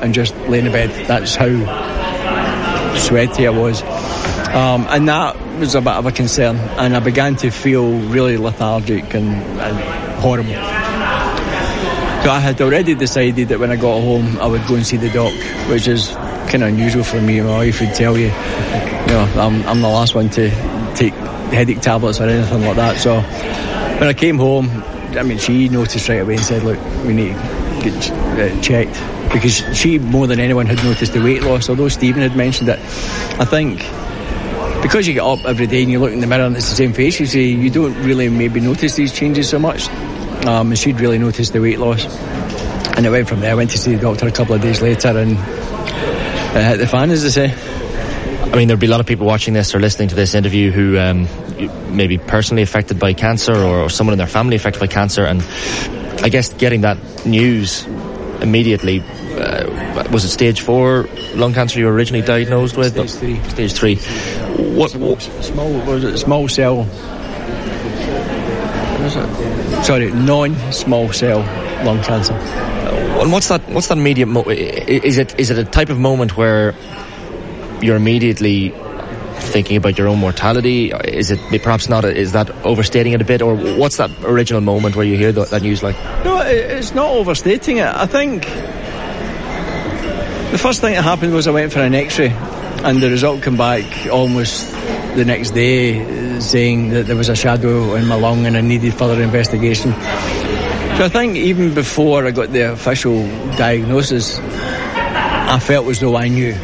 and just lay in the bed. That's how sweaty I was. And that was a bit of a concern, and I began to feel really lethargic and horrible. So I had already decided that when I got home I would go and see the doc, which is kind of unusual for me. My wife would tell you, I'm the last one to take headache tablets or anything like that. So when I came home, she noticed right away and said, look, we need to get checked, because she more than anyone had noticed the weight loss, although Stephen had mentioned it. I think because you get up every day and you look in the mirror and it's the same face, you don't really maybe notice these changes so much. And she'd really noticed the weight loss, and it went from there. I went to see the doctor a couple of days later, and it hit the fan, as they say. There'll be a lot of people watching this or listening to this interview who may be personally affected by cancer, or someone in their family affected by cancer, and I guess getting that news immediately, was it stage 4 lung cancer you were originally diagnosed with? Stage 3. Small cell. Non-small cell lung cancer. And what's that immediate is it a type of moment where you're immediately thinking about your own mortality? Is it perhaps not? Is that overstating it a bit, or what's that original moment where you hear that news like? No, it's not overstating it. I think the first thing that happened was I went for an X-ray, and the result came back almost the next day saying that there was a shadow in my lung and I needed further investigation. So I think even before I got the official diagnosis, I felt as though I knew.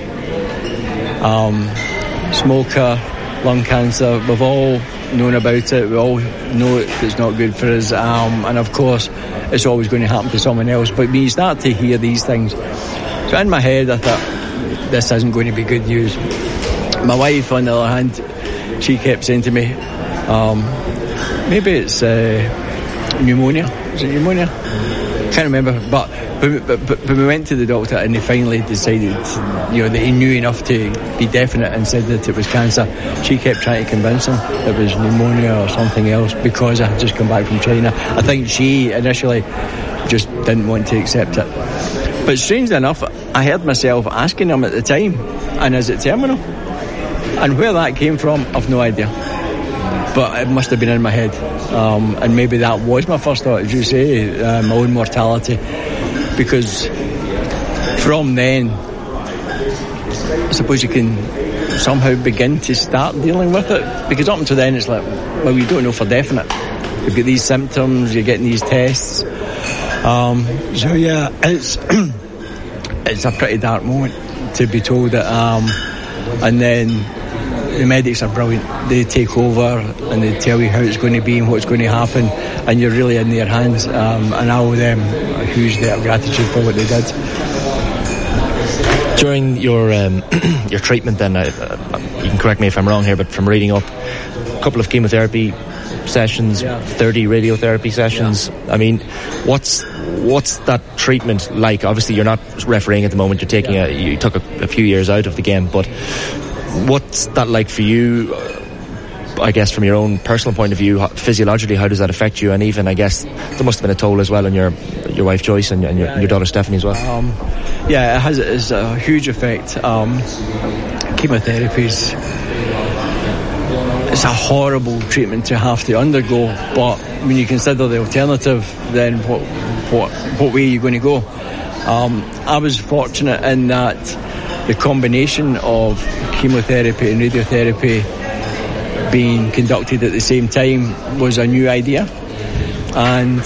Smoker, lung cancer, we've all known about it, we all know it's not good for us, and of course it's always going to happen to someone else. But when you start to hear these things, so in my head I thought, this isn't going to be good news. My wife, on the other hand, she kept saying to me, maybe it's pneumonia. Is it pneumonia? Can't remember. But we went to the doctor, and they finally decided, that he knew enough to be definite and said that it was cancer. She kept trying to convince him it was pneumonia or something else, because I had just come back from China. I think she initially just didn't want to accept it. But strangely enough, I heard myself asking him at the time, and is it terminal? And where that came from, I've no idea. But it must have been in my head. And maybe that was my first thought, as you say, my own mortality. Because from then, I suppose you can somehow begin to start dealing with it. Because up until then, it's like, well, you don't know for definite. You've got these symptoms, you're getting these tests. So yeah, it's a pretty dark moment to be told that. And then the medics are brilliant. They take over and they tell you how it's going to be and what's going to happen, and you're really in their hands. And I owe them a huge debt of gratitude for what they did. During your treatment, then, you can correct me if I'm wrong here, but from reading up, a couple of chemotherapy sessions, 30 radiotherapy sessions. Yeah. What's that treatment like? Obviously, you're not refereeing at the moment. You're taking you took a few years out of the game, but what's that like for you? I guess from your own personal point of view, physiologically, how does that affect you? And even, I guess, there must have been a toll as well on your wife Joyce and your daughter Stephanie as well. It's a huge effect. Chemotherapy's, it's a horrible treatment to have to undergo, but when you consider the alternative, then what way are you going to go? I was fortunate in that the combination of chemotherapy and radiotherapy being conducted at the same time was a new idea, and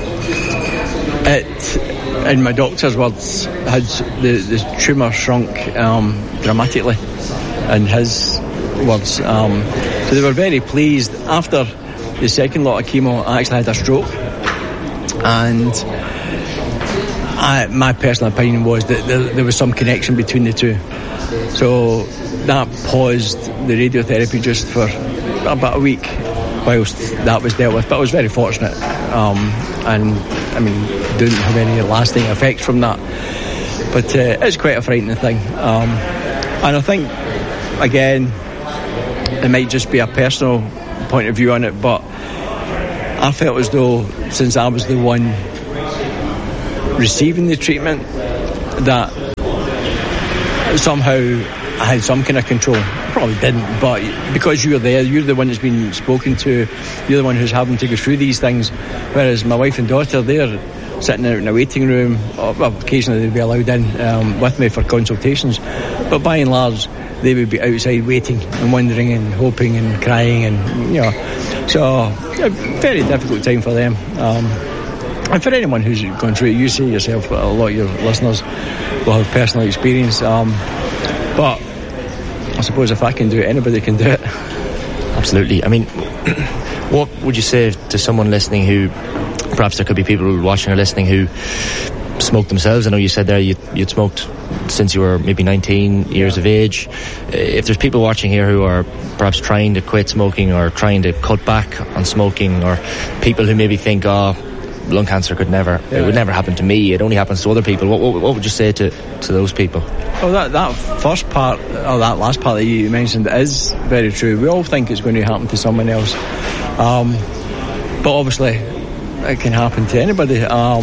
it, in my doctor's words, had the tumour shrunk dramatically, in his words. So they were very pleased. After the second lot of chemo, I actually had a stroke, and my personal opinion was that there was some connection between the two. So that paused the radiotherapy just for about a week whilst that was dealt with. But I was very fortunate, and didn't have any lasting effects from that. But it's quite a frightening thing, and I think, again, it might just be a personal point of view on it, but I felt as though, since I was the one receiving the treatment, that somehow I had some kind of control. I probably didn't, but because you're there, you're the one that's been spoken to, you're the one who's having to go through these things, whereas my wife and daughter, they're sitting out in a waiting room, well, occasionally they'd be allowed in with me for consultations, but by and large they would be outside waiting and wondering and hoping and crying, and so a very difficult time for them, and for anyone who's gone through it. You say yourself, but a lot of your listeners will have personal experience, but I suppose if I can do it, anybody can do it. Absolutely. I mean, what would you say to someone listening who, perhaps there could be people watching or listening who smoke themselves? I know you said there you'd smoked since you were maybe 19 years of age. If there's people watching here who are perhaps trying to quit smoking or trying to cut back on smoking, or people who maybe think, lung cancer it would never happen to me, it only happens to other people, what would you say to those people? Well, that first part, or that last part that you mentioned, is very true. We all think it's going to happen to someone else, but obviously it can happen to anybody.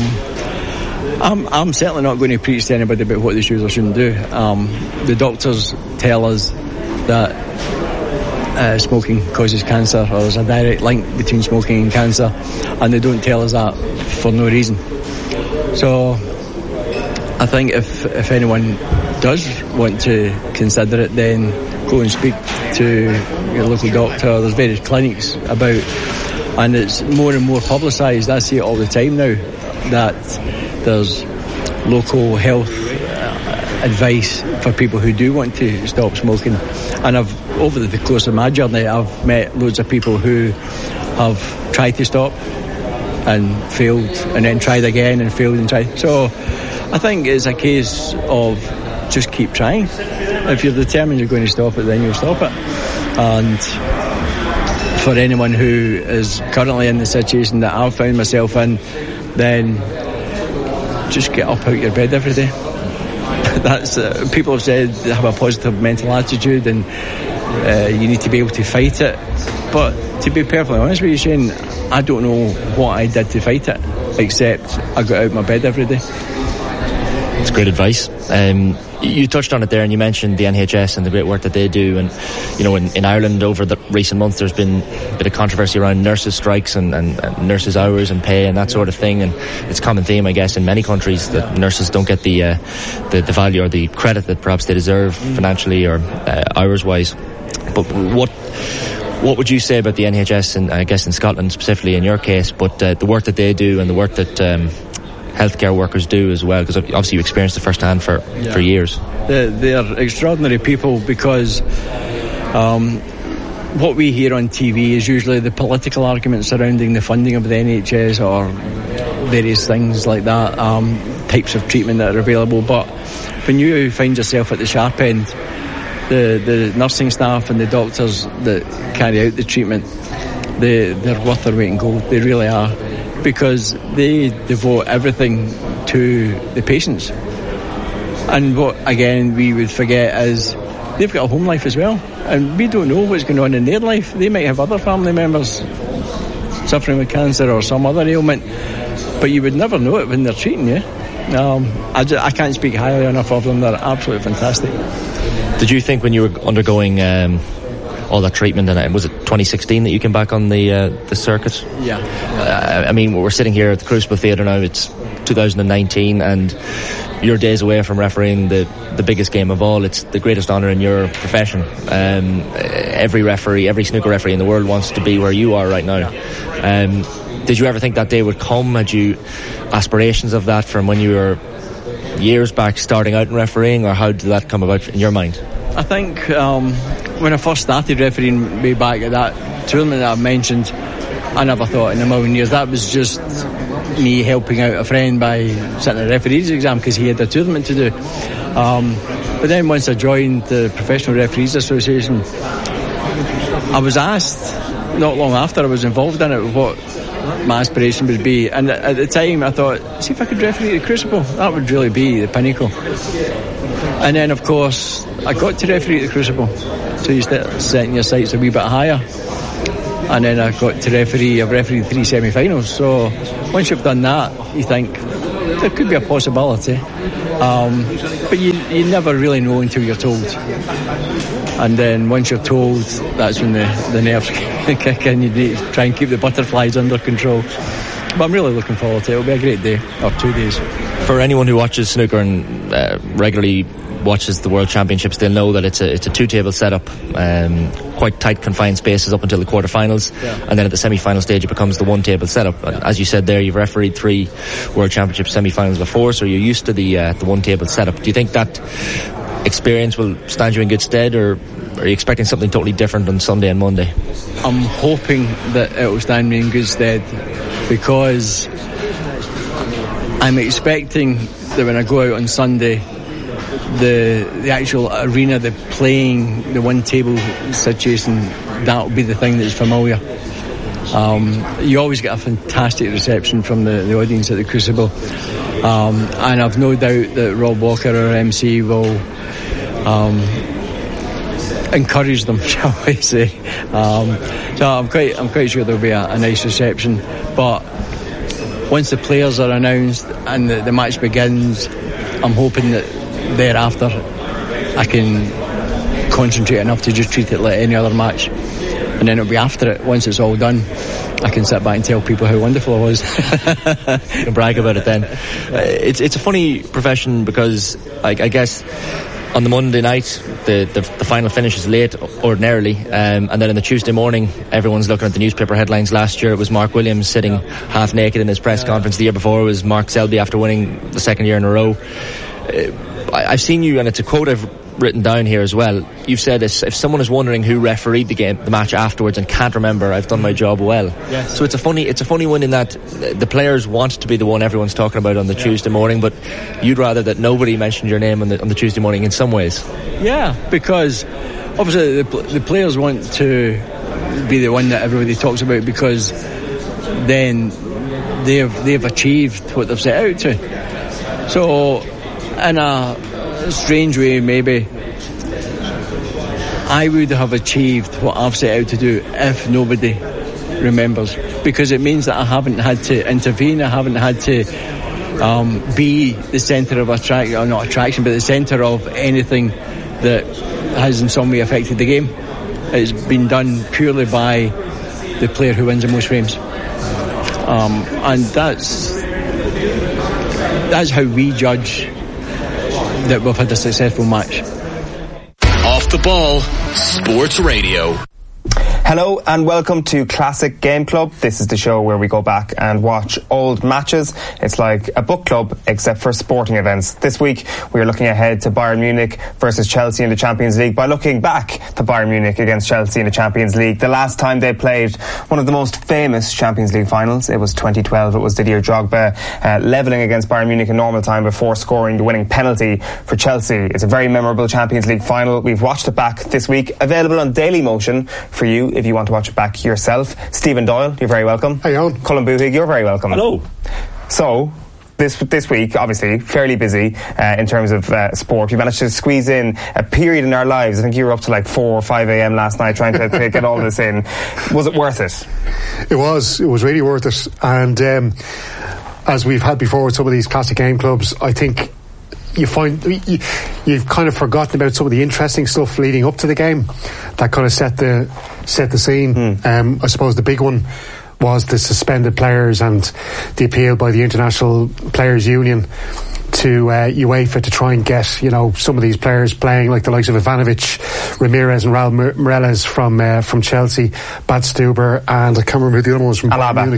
I'm certainly not going to preach to anybody about what they should or shouldn't do. The doctors tell us that smoking causes cancer, or there's a direct link between smoking and cancer, and they don't tell us that for no reason. So I think if anyone does want to consider it, then go and speak to your local doctor. There's various clinics about, and it's more and more publicised. I see it all the time now, that there's local health advice for people who do want to stop smoking. And over the course of my journey, I've met loads of people who have tried to stop and failed, and then tried again and failed and tried. So I think it's a case of just keep trying. If you're determined you're going to stop it, then you'll stop it. And for anyone who is currently in the situation that I've found myself in, then just get up out your bed every day. That's people have said have a positive mental attitude, and you need to be able to fight it. But to be perfectly honest with you, Shane, I don't know what I did to fight it, except I got out of my bed every day. It's great advice. You touched on it there, and you mentioned the NHS and the great work that they do. And in Ireland over the recent months, there's been a bit of controversy around nurses' strikes and nurses' hours and pay and that sort of thing. And it's a common theme, I guess, in many countries that nurses don't get the value or the credit that perhaps they deserve financially or hours-wise. But what would you say about the NHS, and I guess in Scotland specifically in your case, but the work that they do and the work that healthcare workers do as well, because obviously you experienced it firsthand for years. They're extraordinary people, because what we hear on TV is usually the political arguments surrounding the funding of the NHS or various things like that, types of treatment that are available. But when you find yourself at the sharp end, the nursing staff and the doctors that carry out the treatment, they're worth their weight in gold. They really are, because they devote everything to the patients. And what, again, we would forget is they've got a home life as well, and we don't know what's going on in their life. They might have other family members suffering with cancer or some other ailment, but you would never know it when they're treating you. I can't speak highly enough of them. They're absolutely fantastic. Did you think when you were undergoing all that treatment, and was it 2016 that you came back on the circuit? Yeah. I mean, we're sitting here at the Crucible Theatre now, it's 2019, and you're days away from refereeing the biggest game of all. It's the greatest honour in your profession. Every referee, every snooker referee in the world wants to be where you are right now. Did you ever think that day would come? Had you aspirations of that from when you were years back starting out in refereeing, or how did that come about in your mind? I think when I first started refereeing way back at that tournament that I mentioned, I never thought in a million years that was just me helping out a friend by sitting a referee's exam because he had a tournament to do. But then once I joined the Professional Referees Association, I was asked not long after I was involved in it what my aspiration would be, and at the time I thought, see if I could referee the Crucible, that would really be the pinnacle. And then of course I got to referee the Crucible, so you start setting your sights a wee bit higher, and then I got to referee. I've refereed 3 semi-finals, so once you've done that you think there could be a possibility, but you never really know until you're told. And then once you're told, that's when the nerves kick in. You need to try and keep the butterflies under control. But I'm really looking forward to it. It'll be a great day, or 2 days. For anyone who watches snooker and regularly watches the World Championships, they'll know that it's a two-table setup, quite tight confined spaces up until the quarterfinals, and then at the semi-final stage it becomes the one-table setup. And as you said there, you've refereed 3 World Championship semi-finals before, so you're used to the one-table setup. Do you think that experience will stand you in good stead, or are you expecting something totally different on Sunday and Monday? I'm hoping that it will stand me in good stead, because I'm expecting that when I go out on Sunday, the actual arena, the playing, the one table situation, that'll be the thing that's familiar. You always get a fantastic reception from the audience at the Crucible, and I've no doubt that Rob Walker, our MC, will encourage them, shall we say. So I'm quite sure there'll be a nice reception. But once the players are announced and the match begins, I'm hoping that thereafter I can concentrate enough to just treat it like any other match, and then it'll be after it, once it's all done, I can sit back and tell people how wonderful it was. You can brag about it then. It's a funny profession, because I guess on the Monday night the final finish is late ordinarily, and then on the Tuesday morning everyone's looking at the newspaper headlines. Last year it was Mark Williams sitting half naked in his press conference. The year before it was Mark Selby after winning the second year in a row. I've seen you, and it's a quote I've written down here as well. You've said this: if someone is wondering who refereed the match afterwards and can't remember, I've done my job well. Yes. So it's a funny one in that the players want to be the one everyone's talking about on the Tuesday morning, but you'd rather that nobody mentioned your name on the Tuesday morning in some ways. Yeah, because obviously the players want to be the one that everybody talks about, because then they've achieved what they've set out to. So in a strange way, maybe I would have achieved what I've set out to do if nobody remembers, because it means that I haven't had to intervene. I haven't had to be the centre of attraction, or not attraction, but the centre of anything that has in some way affected the game. It's been done purely by the player who wins the most frames, and that's how we judge that we've had a successful match. Off the Ball Sports Radio. Hello and welcome to Classic Game Club. This is the show where we go back and watch old matches. It's like a book club except for sporting events. This week we are looking ahead to Bayern Munich versus Chelsea in the Champions League by looking back to Bayern Munich against Chelsea in the Champions League. The last time they played one of the most famous Champions League finals, it was 2012. It was Didier Drogba levelling against Bayern Munich in normal time before scoring the winning penalty for Chelsea. It's a very memorable Champions League final. We've watched it back this week, available on Daily Motion for you if you want to watch it back yourself. Stephen Doyle, you're very welcome. Hey, Owen. Colin Boohig, you're very welcome. Hello. So, this week, obviously, fairly busy in terms of sport. We managed to squeeze in a period in our lives. I think you were up to like 4 or 5 a.m. last night trying to get all this in. Was it worth it? It was really worth it. And as we've had before with some of these classic game clubs, I think you find you've kind of forgotten about some of the interesting stuff leading up to the game that kind of set the scene. I suppose the big one was the suspended players and the appeal by the International Players Union to UEFA to try and get, you know, some of these players playing, like the likes of Ivanovic, Ramirez and Raul Meireles from Chelsea, Bad Stuber, and I can't remember who the other one was from Munich,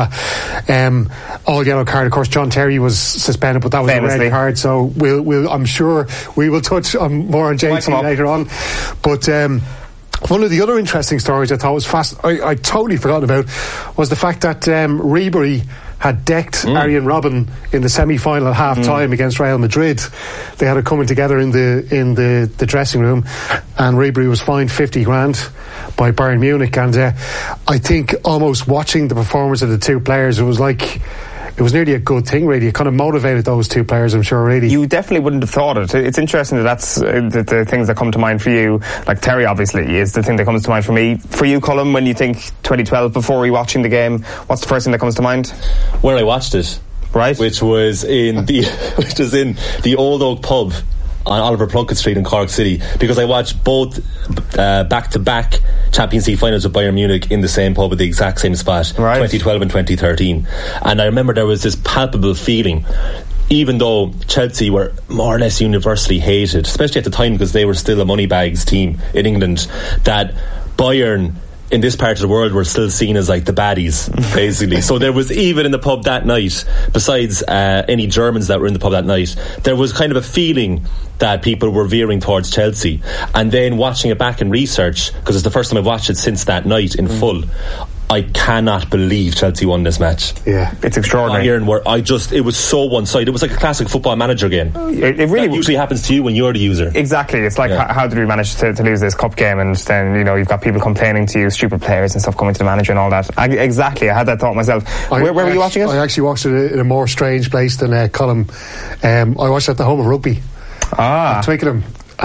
Alaba. All yellow card. Of course, John Terry was suspended, but that was famously a red card. So we'll I'm sure we will touch on more on JT later on. But one of the other interesting stories I thought was I totally forgotten about was the fact that Ribery had decked Arjen Robben in the semi-final at half-time against Real Madrid. They had it coming together in the dressing room, and Ribery was fined 50 grand by Bayern Munich. And I think almost watching the performance of the two players, it was nearly a good thing, really. It kind of motivated those two players, I'm sure, really. You definitely wouldn't have thought it. It's interesting that's the things that come to mind for you. Like Terry, obviously, is the thing that comes to mind for me. For you, Colin, when you think 2012, before rewatching the game, what's the first thing that comes to mind? Where I watched it. right? Which was in the Old Oak pub on Oliver Plunkett Street in Cork City, because I watched both back-to-back Champions League finals with Bayern Munich in the same pub at the exact same spot, 2012 and 2013. And I remember there was this palpable feeling, even though Chelsea were more or less universally hated, especially at the time because they were still a moneybags team in England, that Bayern in this part of the world were still seen as like the baddies, basically. So there was, even in the pub that night, besides any Germans that were in the pub that night, there was kind of a feeling that people were veering towards Chelsea. And then watching it back in research, because it's the first time I've watched it since that night in full, I cannot believe Chelsea won this match. Yeah, it's extraordinary. It was so one-sided. It was like a classic Football Manager game. It really that usually happens to you when you're the user. Exactly. It's like, how did we manage to lose this cup game? And then, you've got people complaining to you, stupid players and stuff coming to the manager and all that. Exactly. I had that thought myself. Where were you watching it? I actually watched it in a more strange place than Colm. I watched it at the home of rugby. At Twickenham.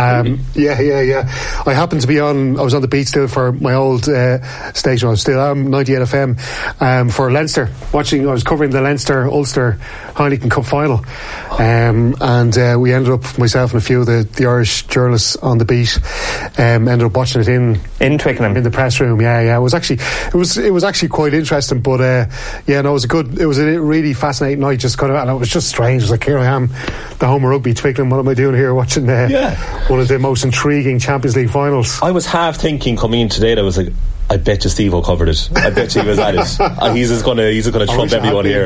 Yeah. I happened to be I was on the beat still for my old station. I was still 98 FM for Leinster. I was covering the Leinster-Ulster Heineken Cup final, and we ended up, myself and a few of the Irish journalists on the beat, ended up watching it in Twickenham, in the press room. Yeah. It was actually quite interesting. But it was a really fascinating night. Just kind of, and it was just strange. It was like, here I am, the home of rugby, Twickenham. What am I doing here watching one of the most intriguing Champions League finals? I was half thinking coming in today that I was like, I bet you Steve-O covered it. I bet you he was at it. He's just gonna trump everyone here,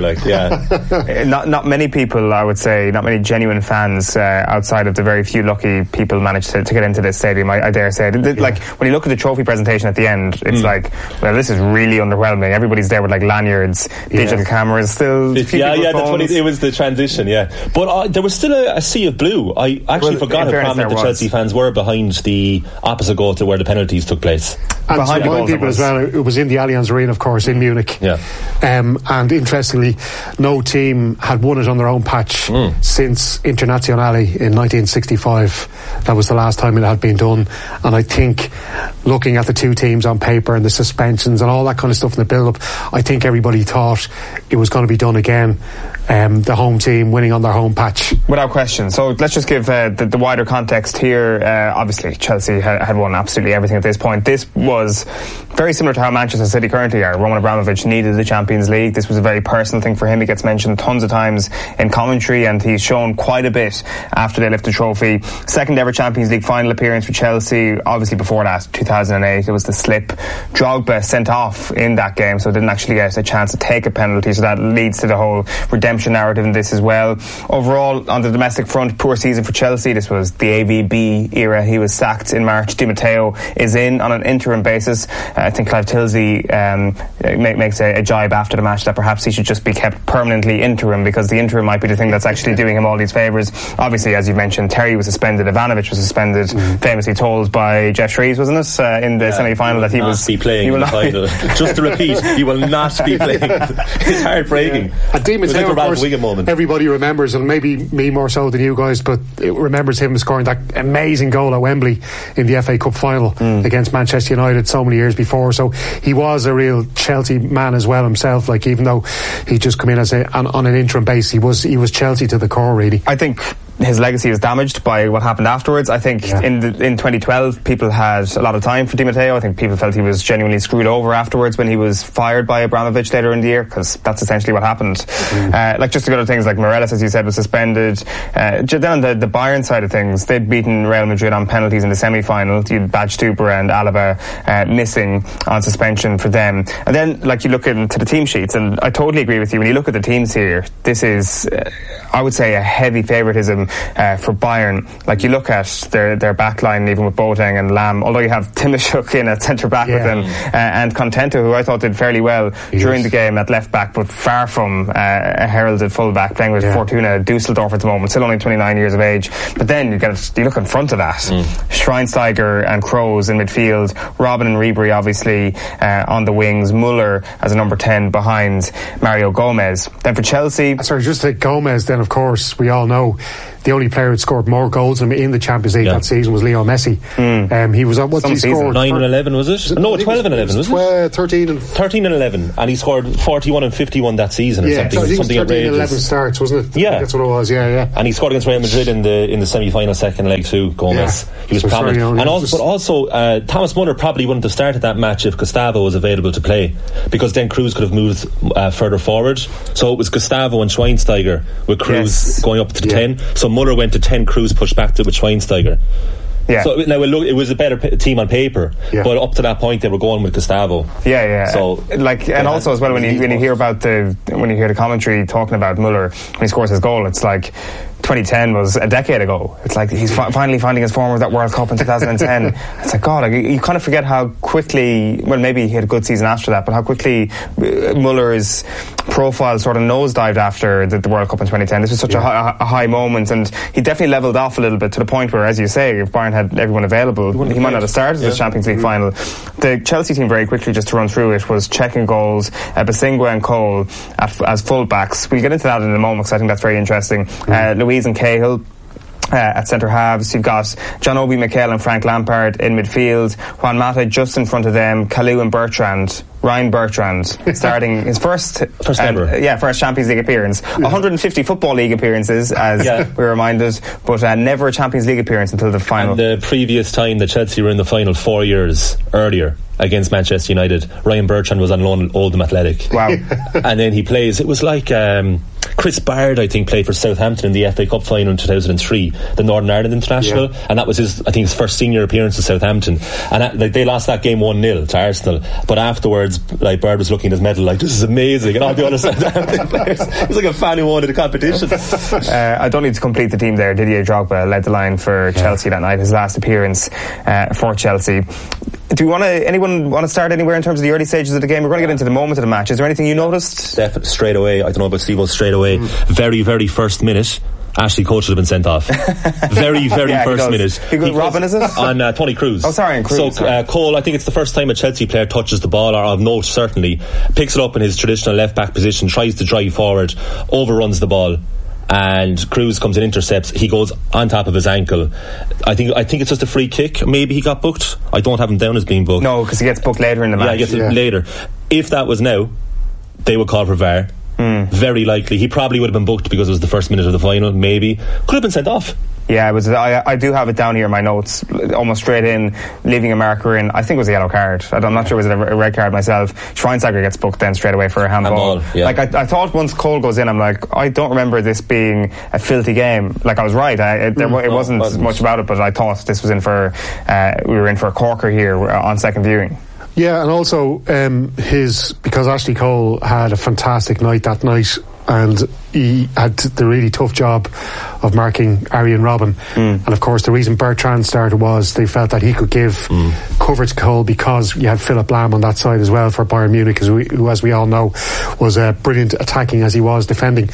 Not many people, I would say, not many genuine fans outside of the very few lucky people managed to get into this stadium, I dare say. Like, when you look at the trophy presentation at the end, it's like, well, this is really underwhelming. Everybody's there with like lanyards, digital cameras, still. It was the transition, but there was still a sea of blue. I actually forgot how prominent the Chelsea fans were behind the opposite goal to where the penalties took place. And behind the goal people as well, it was in the Allianz Arena, of course, in Munich. And interestingly, no team had won it on their own patch since Internazionale in 1965. That was the last time it had been done. And I think, looking at the two teams on paper and the suspensions and all that kind of stuff in the build-up, I think everybody thought it was going to be done again. The home team winning on their home patch, without question. So let's just give the wider context here. Obviously Chelsea had won absolutely everything at this point. This was very similar to how Manchester City currently are. Roman Abramovich needed the Champions League. This was a very personal thing for him. He gets mentioned tons of times in commentary, and he's shown quite a bit after they lift the trophy. Second ever Champions League final appearance for Chelsea. Obviously before that, 2008, it was the slip. Drogba sent off in that game, so didn't actually get a chance to take a penalty, so that leads to the whole redemption narrative in this as well. Overall, on the domestic front, poor season for Chelsea. This was the AVB era. He was sacked in March. Di Matteo is in on an interim basis. I think Clive Tilsey makes a jibe after the match that perhaps he should just be kept permanently interim, because the interim might be the thing that's actually doing him all these favours. Obviously, as you mentioned, Terry was suspended, Ivanovic was suspended, famously told by Jeff Shreves, wasn't it, in the semi-final that he will be playing in the final. Just to repeat, he will not be playing. It's heartbreaking. And Di Matteo, of course, everybody remembers, and maybe me more so than you guys, but it remembers him scoring that amazing goal at Wembley in the FA Cup final against Manchester United so many years before. So he was a real Chelsea man as well himself. Like, even though he just come in as on an interim base, he was Chelsea to the core, really. I think his legacy was damaged by what happened afterwards. I think in 2012 people had a lot of time for Di Matteo. I think people felt he was genuinely screwed over afterwards when he was fired by Abramovich later in the year, because that's essentially what happened. Like, just to go to things like Morelos, as you said, was suspended. Then on the Bayern side of things, they'd beaten Real Madrid on penalties in the semi-final. You had Badstuber and Alaba missing on suspension for them. And then, like, you look into the team sheets, and I totally agree with you. When you look at the teams here, this is, I would say, a heavy favouritism for Bayern. Like, you look at their back line, even with Boateng and Lam, although you have Timoshuk in at centre back with them, and Contento, who I thought did fairly well during the game at left back, but far from a heralded full back, playing with Fortuna Dusseldorf at the moment, still only 29 years of age. But then you look in front of that, Schweinsteiger and Kroos in midfield, Robben and Ribery obviously on the wings, Muller as a number 10 behind Mario Gomez. Then for Chelsea, sorry, just to Gomez, then of course we all know the only player who scored more goals than him in the Champions League that season was Leo Messi. He was on what he scored 9 and 11 was it? No, 12 and 11 was it? 13 and 11, and he scored 41 and 51 that season or something. So I think something 13 and 11 outrageous. starts, wasn't it? Yeah, that's what it was. Yeah. And he scored against Real Madrid in the semi-final second leg too. Gomez, he was prominent, and also Thomas Muller probably wouldn't have started that match if Gustavo was available to play, because then Cruz could have moved further forward. So it was Gustavo and Schweinsteiger with Cruz going up to the 10. So Muller went to 10, Cruz pushed back to with Schweinsteiger. Yeah. So now it was a better team on paper, but up to that point they were going with Gustavo. Yeah. So and also as well when you hear the commentary talking about Muller when he scores his goal, it's like 2010 was a decade ago. It's like he's finally finding his form of that World Cup in 2010. It's like, God, you kind of forget how quickly, well, maybe he had a good season after that, but how quickly Muller's profile sort of nosedived after the World Cup in 2010. This was such a high moment, and he definitely levelled off a little bit to the point where, as you say, if Bayern had everyone available, he might not have started the Champions League final. The Chelsea team, very quickly, just to run through it, was Cech in goals, Basingua and Cole as full-backs. We'll get into that in a moment because I think that's very interesting. Luiz and Cahill at centre halves. You've got John Obi Mikel and Frank Lampard in midfield, Juan Mata just in front of them, Kalou and Ryan Bertrand starting his first ever first Champions League appearance. 150 Football League appearances, as we're reminded, but never a Champions League appearance until the final. And the previous time that Chelsea were in the final 4 years earlier against Manchester United, Ryan Bertrand was on loan at Oldham Athletic. Wow. And then he plays, it was like Chris Baird, I think, played for Southampton in the FA Cup final in 2003, the Northern Ireland International, and that was his first senior appearance at Southampton, and they lost that game 1-0 to Arsenal, but afterwards Baird was looking at his medal like, this is amazing, and all the other Southampton players, he was like a fan who wanted the competition. I don't need to complete the team there. Didier Drogba led the line for Chelsea that night, his last appearance for Chelsea. Anyone want to start anywhere in terms of the early stages of the game? We're going to get into the moment of the match. Is there anything you noticed? Definitely straight away. I don't know about Steve-O, straight away. Very, very first minute, Ashley Cole should have been sent off. Very, very first minute. Robin, is it? On Tony Cruz. Oh, sorry, on Cruz. So Cole, I think it's the first time a Chelsea player touches the ball, or of note certainly, picks it up in his traditional left back position, tries to drive forward, overruns the ball, and Cruz comes and intercepts. He goes on top of his ankle. I think it's just a free kick. Maybe he got booked. I don't have him down as being booked. No, because he gets booked later in the match. Yeah, he gets it later. If that was now, they would call for VAR. Very likely. He probably would have been booked because it was the first minute of the final. Maybe could have been sent off. Yeah, it was. I do have it down here in my notes, almost straight in, leaving a marker in. I think it was a yellow card. I'm not sure it was a red card myself. Schweinsteiger gets booked then straight away for a handball. Yeah. Like I thought once Cole goes in, I'm like, I don't remember this being a filthy game. Like I was right. It wasn't much about it, but I thought this was in for. We were in for a corker here on second viewing. Yeah, and also because Ashley Cole had a fantastic night that night, and he had the really tough job of marking Arjen Robben. And of course the reason Bertrand started was they felt that he could give cover to Cole, because you had Philip Lahm on that side as well for Bayern Munich, who as we all know was brilliant attacking as he was defending.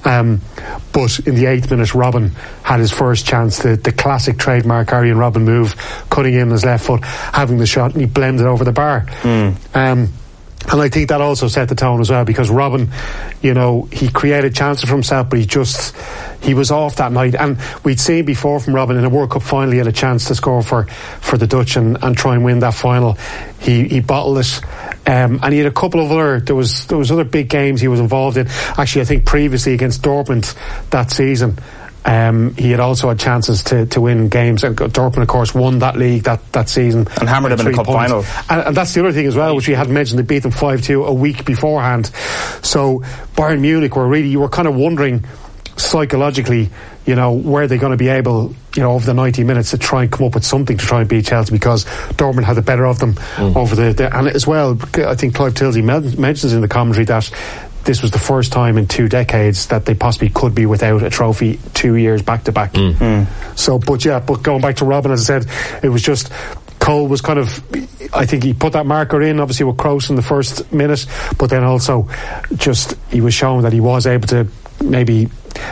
But in the 8th minute, Robben had his first chance, the classic trademark Arjen Robben move, cutting in his left foot, having the shot, and he blended over the bar. And I think that also set the tone as well, because Robben, he created chances for himself, but he was off that night. And we'd seen before from Robben in a World Cup final, he had a chance to score for the Dutch and try and win that final. He bottled it. And he had a couple of there was other big games he was involved in. Actually, I think previously against Dortmund that season, he had also had chances to win games, and Dortmund of course won that league that season and hammered them in the cup final, and that's the other thing as well, which we hadn't mentioned. They beat them 5-2 a week beforehand. So Bayern Munich you were kind of wondering psychologically, were they going to be able, over the 90 minutes to try and come up with something to try and beat Chelsea, because Dortmund had the better of them over and as well, I think Clive Tilsey mentions in the commentary that this was the first time in 2 decades that they possibly could be without a trophy 2 years back to back. So, but going back to Robben, as I said, it was just Cole was kind of, I think he put that marker in, obviously with Kroos in the first minute, but then also just he was showing that he was able to maybe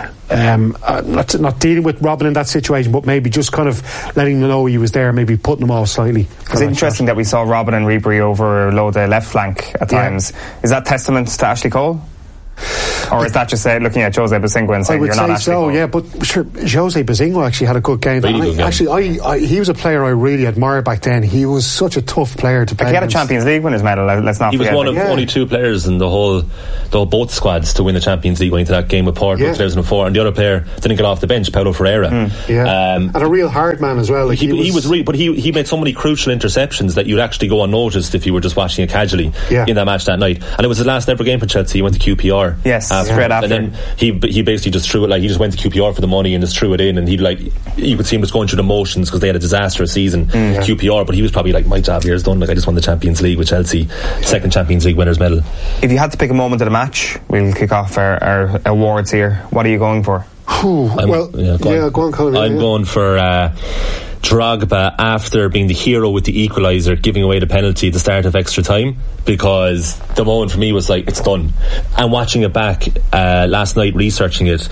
not dealing with Robben in that situation, but maybe just kind of letting them know he was there, maybe putting them off slightly. It's interesting that we saw Robben and Ribery overload the left flank at times. Is that testament to Ashley Cole? Or is that just looking at Jose Bazinga and saying you're not actually so, yeah, but sure, Jose Bazinga actually had a good game. Really good game. Actually, he was a player I really admired back then. He was such a tough player to play. He had a Champions League winners medal, let's not forget. He was one of only two players in both squads to win the Champions League going into that game with Porto in 2004, and the other player didn't get off the bench, Paulo Ferreira. And a real hard man as well. Like he was really, but he made so many crucial interceptions that you'd actually go unnoticed if you were just watching it casually in that match that night. And it was his last ever game for Chelsea. He went to QPR. Yes, straight after. And then he basically just threw it, like he just went to QPR for the money and just threw it in, and you could see him just going through the motions because they had a disastrous season QPR, but he was probably like, my job here is done, like I just won the Champions League with Chelsea, second Champions League winners medal. If you had to pick a moment of the match, we'll kick off our awards here. What are you going for? Go on, Colin. I'm going for Drogba after being the hero with the equaliser, giving away the penalty at the start of extra time, because the moment for me was like, it's done. And watching it back last night, researching it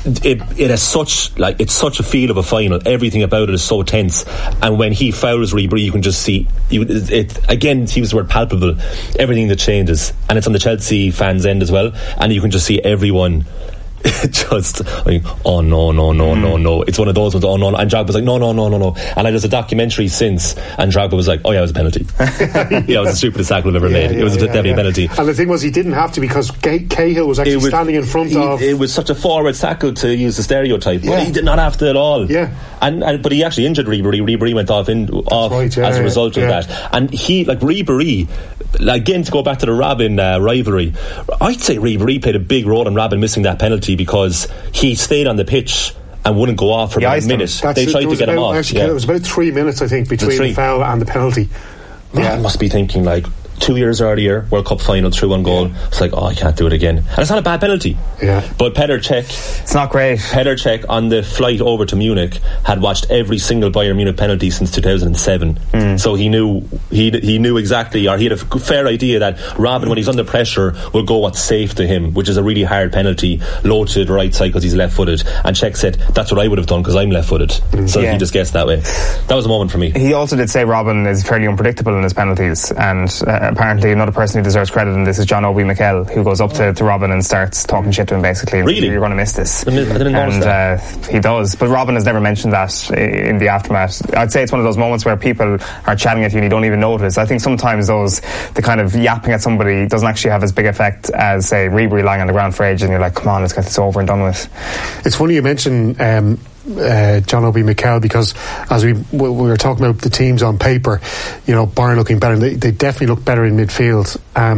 has it's such a feel of a final. Everything about it is so tense, and when he fouls Ribery, you can just see it again. To use the word palpable, everything that changes, and it's on the Chelsea fans' end as well, and you can just see everyone just like, oh no, it's one of those ones, oh no, and Drogba was like no, and there's a documentary since, and Drogba was like, oh yeah, it was a penalty. It was the stupidest tackle I've ever made. It was definitely a penalty. And the thing was, he didn't have to, because Cahill was actually standing in front of. It was such a forward tackle, to use the stereotype, but he did not have to at all. But he actually injured Ribery. Ribery went off as a result of that. And he, like Ribery, again, to go back to the Robin rivalry, I'd say Ribery played a big role in Robin missing that penalty, because he stayed on the pitch and wouldn't go off for about a minute. They tried to get him off. Actually, it was about 3 minutes, I think, between the foul and the penalty. Man must be thinking, like, 2 years earlier, World Cup final, 3-1 goal. It's like, oh, I can't do it again. And it's not a bad penalty. But Petr Cech, it's not great. Petr Cech on the flight over to Munich had watched every single Bayern Munich penalty since 2007. So he knew exactly, or he had a fair idea that Robin, when he's under pressure, will go what's safe to him, which is a really hard penalty, low to the right side because he's left-footed. And Cech said, that's what I would have done because I'm left-footed. So he just guessed that way. That was a moment for me. He also did say Robin is fairly unpredictable in his penalties, and apparently another person who deserves credit in this is John Obi Mikel, who goes up to Robin and starts talking shit to him, basically. Really? You're going to miss this. I didn't notice that. He does, but Robin has never mentioned that in the aftermath. I'd say it's one of those moments where people are chatting at you and you don't even notice. I think sometimes the kind of yapping at somebody doesn't actually have as big effect as, say, Ribery lying on the ground for ages and you're like, come on, let's get this over and done with. It's funny you mention John Obi Mikel, because as we were talking about the teams on paper, Bayern looking better, they definitely look better in midfield.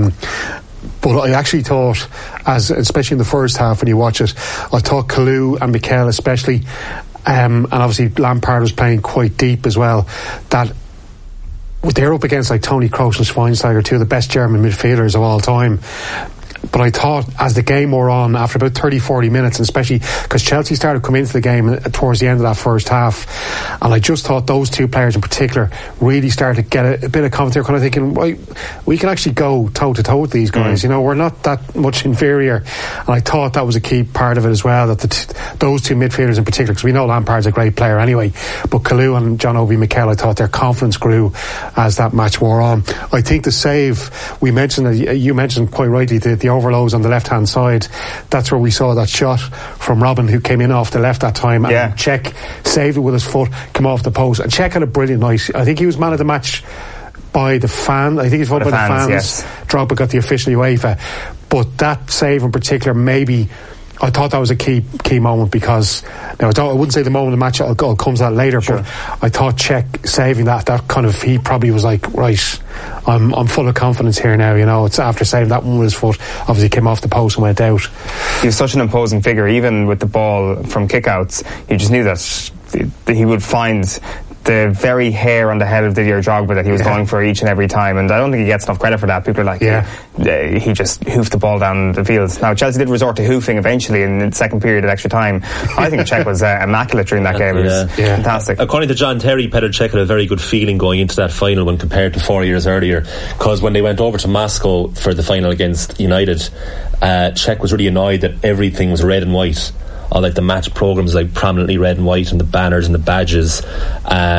But I actually thought, especially in the first half when you watch it, I thought Kalou and Mikel especially, and obviously Lampard was playing quite deep as well, that they're up against like Toni Kroos and Schweinsteiger, two of the best German midfielders of all time. But I thought as the game wore on, after about 30-40 minutes, and especially because Chelsea started to come into the game towards the end of that first half, and I just thought those two players in particular really started to get a bit of confidence. They're kind of thinking, right, we can actually go toe-to-toe with these guys. We're not that much inferior. And I thought that was a key part of it as well, that those two midfielders in particular, because we know Lampard's a great player anyway, but Kalou and John Obi Mikel, I thought their confidence grew as that match wore on. I think the save, you mentioned quite rightly, the overloads on the left hand side, that's where we saw that shot from Robin, who came in off the left that time, and Cech saved it with his foot, come off the post, and Cech had a brilliant night. I think he was man of the match by the fan. I think he's voted by the fans. Yes. Drogba got the official UEFA, but that save in particular, maybe I thought that was a key moment, because I wouldn't say the moment of the match will come to that later, but I thought Cech saving that kind of, he probably was like, right, I'm full of confidence here now. It's after saving that one with his foot, obviously came off the post and went out. He was such an imposing figure, even with the ball from kickouts. You just knew that he would find the very hair on the head of Didier Drogba that he was going for each and every time, and I don't think he gets enough credit for that. People are like, he just hoofed the ball down the field. Now Chelsea did resort to hoofing eventually in the second period at extra time. I think Cech was immaculate during that game. It was fantastic. According to John Terry, Petr Cech had a very good feeling going into that final when compared to 4 years earlier, because when they went over to Moscow for the final against United, Cech was really annoyed that everything was red and white. All like the match programs, like prominently red and white, and the banners and the badges.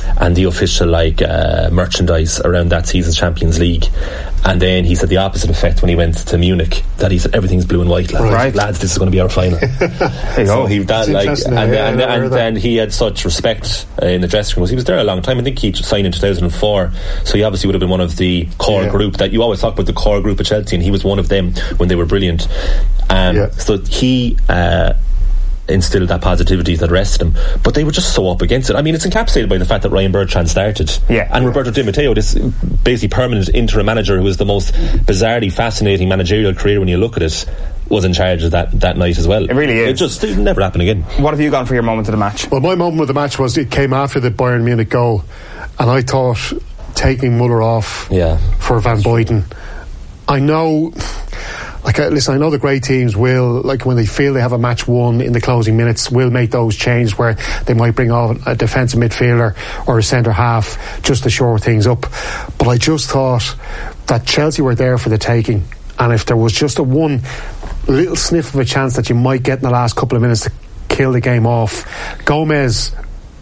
and the official merchandise around that season's Champions League. And then he said the opposite effect when he went to Munich, that he said everything's blue and white, lads, this is going to be our final. So then he had such respect in the dressing room. He was there a long time. I think he signed in 2004, so he obviously would have been one of the core group that you always talk about, the core group at Chelsea, and he was one of them when they were brilliant. So he instilled that positivity that rested him, but they were just so up against it. I mean, it's encapsulated by the fact that Ryan Bertrand started, and Roberto Di Matteo, this basically permanent interim manager who was the most bizarrely fascinating managerial career when you look at it, was in charge of that night as well. It really is. It never happened again. What have you gone for your moment of the match? Well, my moment of the match was, it came after the Bayern Munich goal, and I thought taking Muller off for Van Boyden, I know listen, I know the great teams will, when they feel they have a match won in the closing minutes, will make those changes where they might bring on a defensive midfielder or a centre half just to shore things up. But I just thought that Chelsea were there for the taking, and if there was just a one little sniff of a chance that you might get in the last couple of minutes to kill the game off, Gomez,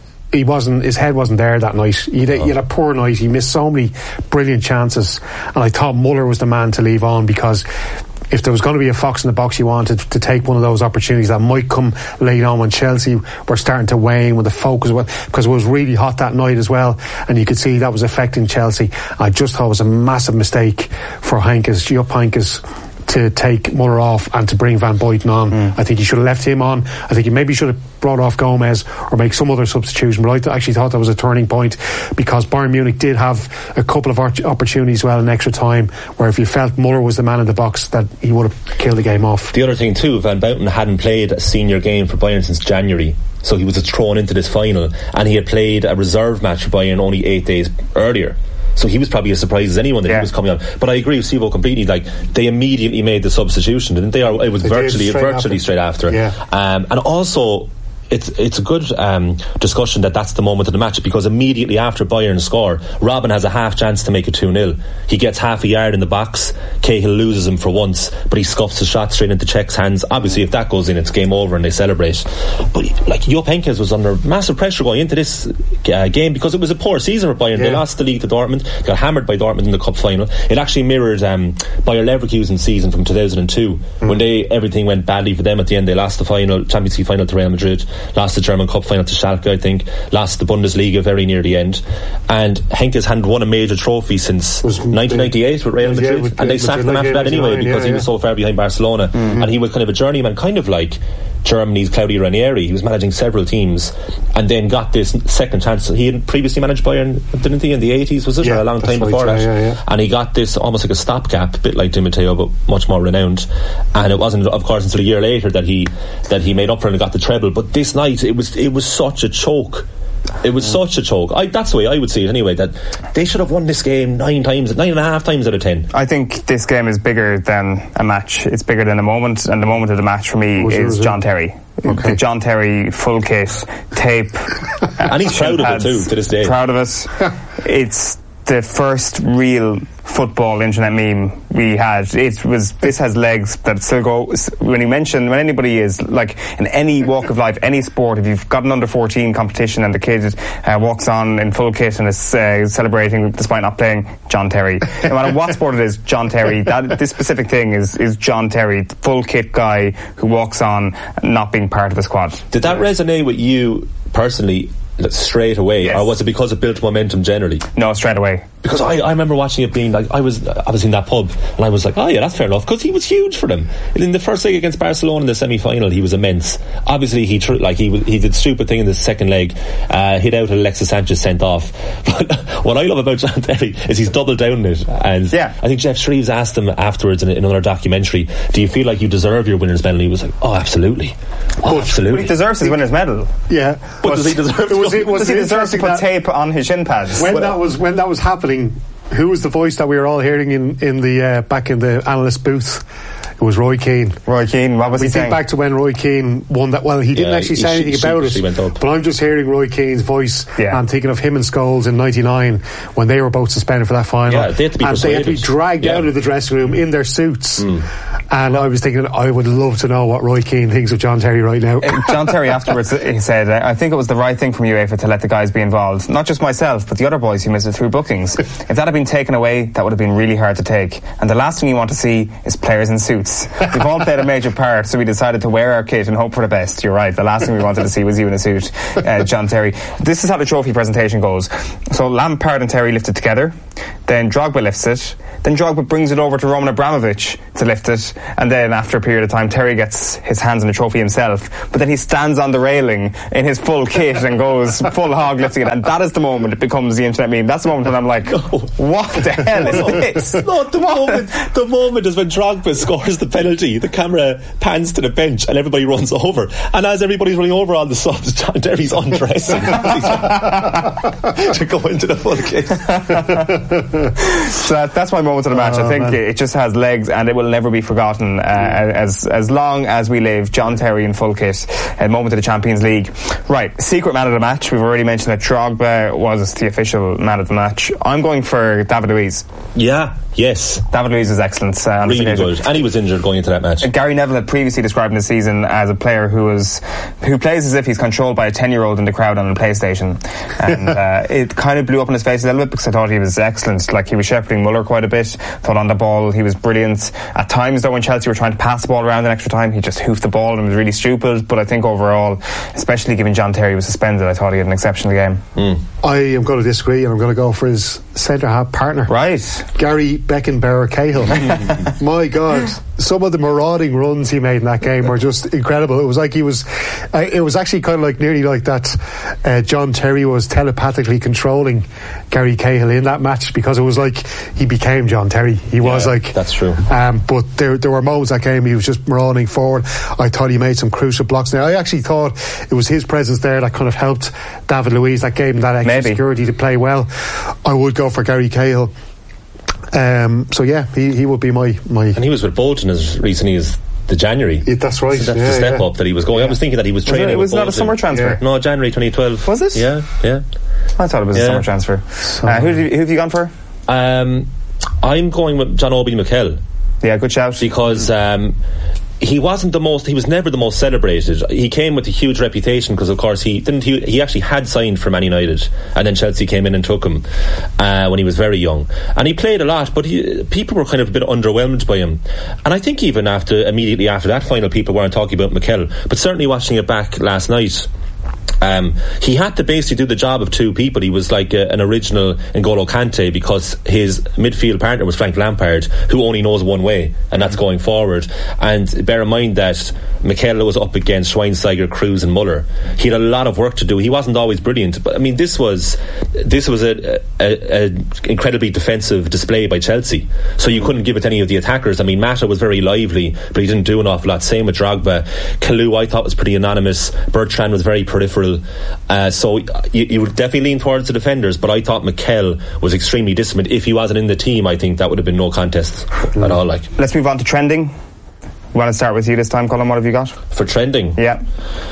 his head wasn't there that night. He had a poor night. He missed so many brilliant chances, and I thought Muller was the man to leave on, because if there was going to be a fox in the box, you wanted to take one of those opportunities that might come late on when Chelsea were starting to wane, when the focus was, because it was really hot that night as well, and you could see that was affecting Chelsea. I just thought it was a massive mistake for Jupp Heynckes to take Muller off and to bring Van Boyden on. I think he should have left him on. I think he maybe should have brought off Gomez or make some other substitution, but I actually thought that was a turning point, because Bayern Munich did have a couple of opportunities in extra time where if you felt Muller was the man in the box, that he would have killed the game off. The other thing too, Van Boyden hadn't played a senior game for Bayern since January, so he was thrown into this final, and he had played a reserve match for Bayern only 8 days earlier. So he was probably as surprised as anyone that he was coming on. But I agree with Sivo completely. They immediately made the substitution, didn't they? Or it was virtually straight after. And also, it's a good discussion that's the moment of the match, because immediately after Bayern score, Robben has a half chance to make it 2-0. He gets half a yard in the box. Cahill loses him for once, but he scuffs a shot straight into Cech's hands. Obviously, if that goes in, it's game over and they celebrate. But Jupp Heynckes was under massive pressure going into this game, because it was a poor season for Bayern. They lost the league to Dortmund, got hammered by Dortmund in the cup final. It actually mirrored Bayer Leverkusen's season from 2002 when everything went badly for them at the end. They lost the final, Champions League final to Real Madrid, lost the German Cup final to Schalke, I think, lost the Bundesliga very near the end, and Heynckes hadn't won a major trophy since 1998 with Real Madrid, and they sacked him after that anyway, because he was so far behind Barcelona, and he was kind of a journeyman, kind of like Germany's Claudio Ranieri. He was managing several teams and then got this second chance. He had previously managed Bayern, didn't he, in the 80s, was it? Or a long time before that. And he got this almost like a stopgap, a bit like Di Matteo, but much more renowned. And it wasn't, of course, until a year later that he made up for it and got the treble. But this night, it was such a choke. It was such a choke. That's the way I would see it anyway, that they should have won this game 9.5 times out of 10. I think this game is bigger than a match. It's bigger than a moment, and the moment of the match for me is John Terry. The John Terry full kit tape. And he's proud of it too, to this day. Proud of it. It's the first real football internet meme we had. This has legs that still go. When anybody is like in any walk of life, any sport, if you've got an under 14 competition and the kid walks on in full kit and is celebrating despite not playing, John Terry. No matter what sport it is, John Terry. This specific thing is John Terry, full kit guy who walks on not being part of the squad. Did that resonate with you personally straight away, or was it because it built momentum generally? No, straight away. Because I remember watching it being like, I was in that pub and I was like, oh yeah, that's fair enough, because he was huge for them in the first leg against Barcelona in the semi-final. He was immense. Obviously he did stupid thing in the second leg, hit out Alexis Sanchez sent off. But what I love about John Terry is he's doubled down on it, and I think Jeff Shreves asked him afterwards in another documentary, do you feel like you deserve your winner's medal? And he was like, oh absolutely, absolutely. Well, he deserves his winner's medal. Yeah, but does he deserve does he deserve to put tape on his shin pads? When that was happening, who was the voice that we were all hearing in the back in the analyst booth? It was Roy Keane. Roy Keane, what was he saying? We think back to when Roy Keane won that. Well, he didn't actually say anything about it, but I'm just hearing Roy Keane's voice. I'm thinking of him and Scholes in '99 when they were both suspended for that final. Yeah, they had to be dragged out of the dressing room in their suits. And I was thinking, I would love to know what Roy Keane thinks of John Terry right now. John Terry afterwards, he said, I think it was the right thing from UEFA to let the guys be involved. Not just myself, but the other boys who missed it through bookings. If that had been taken away, that would have been really hard to take. And the last thing you want to see is players in suits. We've all played a major part, so we decided to wear our kit and hope for the best. You're right, the last thing we wanted to see was you in a suit, John Terry. This is how the trophy presentation goes. So Lampard and Terry lift it together, then Drogba lifts it, then Drogba brings it over to Roman Abramovich to lift it, and then after a period of time Terry gets his hands on the trophy himself, but then he stands on the railing in his full kit and goes full hog lifting it, and that is the moment it becomes the internet meme. That's the moment that I'm like, what the hell is this? No, the moment is when Drogba scores the penalty. The camera pans to the bench and everybody runs over, and as everybody's running over on the subs, John Terry's undressing to go into the full kit. So that's my moment of the match. I think it just has legs and it will never be forgotten as long as we live. John Terry in full kit, a moment of the Champions League. Right, secret man of the match. We've already mentioned that Drogba was the official man of the match. I'm going for David Luiz. Yeah, yes. David Luiz is excellent. Really good. And he was injured going into that match. Gary Neville had previously described him this season as a player who plays as if he's controlled by a 10-year-old in the crowd on a PlayStation. And it kind of blew up in his face a little bit because I thought he was excellent. Like, he was shepherding Muller quite a bit. Thought on the ball he was brilliant. At times though, when Chelsea were trying to pass the ball around in extra time, he just hoofed the ball and was really stupid. But I think overall, especially given John Terry was suspended, I thought he had an exceptional game. I am going to disagree, and I'm going to go for his centre-half partner. Right. Gary Beckenbauer Cahill. My God, some of the marauding runs he made in that game were just incredible. It was like it was actually kind of like nearly like that John Terry was telepathically controlling Gary Cahill in that match, because it was like he became John Terry. He was like... That's true. But there were moments that game he was just marauding forward. I thought he made some crucial blocks. Now, I actually thought it was his presence there that kind of helped David Luiz that game, that extra security to play well. I would go for Gary Cahill. So yeah, he would be my... And he was with Bolton as recently as the January. That's right. So that's the step up that he was going. I was thinking that he was training. It was not a summer transfer. No, January 2012. Was it? Yeah. I thought it was a summer transfer. Who have you gone for? I'm going with John Obi Mikel. Yeah, good shout. Because he was never the most celebrated. He came with a huge reputation because, of course, he actually had signed for Man United, and then Chelsea came in and took him when he was very young, and he played a lot, but people were kind of a bit underwhelmed by him. And I think even immediately after that final, people weren't talking about Mikel, but certainly watching it back last night, he had to basically do the job of two people. He was like an original N'Golo Kante, because his midfield partner was Frank Lampard, who only knows one way, and that's going forward. And bear in mind that Mikel was up against Schweinsteiger, Kroos and Muller. He had a lot of work to do. He wasn't always brilliant, but I mean, this was a incredibly defensive display by Chelsea, so you couldn't give it to any of the attackers. I mean, Mata was very lively, but he didn't do an awful lot. Same with Drogba. Kalou, I thought, was pretty anonymous. Bertrand was very peripheral. So you would definitely lean towards the defenders, but I thought Mikel was extremely disciplined. If he wasn't in the team, I think that would have been no contest at all. Let's move on to trending. We want to start with you this time, Colin. What have you got for trending? Yeah,